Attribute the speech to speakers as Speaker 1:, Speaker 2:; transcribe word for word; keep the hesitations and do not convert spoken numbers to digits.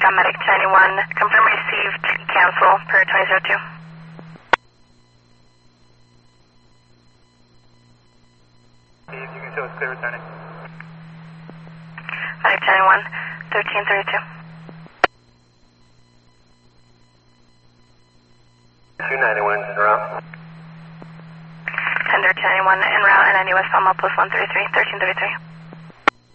Speaker 1: got medic two ninety-one. Confirm received, cancel per twenty oh two.
Speaker 2: If you can show us clear returning.
Speaker 1: Medic two ninety-one, thirteen thirty-two.
Speaker 2: two ninety-one en route.
Speaker 1: Tender two ninety-one en route, and N U S Alma plus one thirty-three, thirteen thirty-three.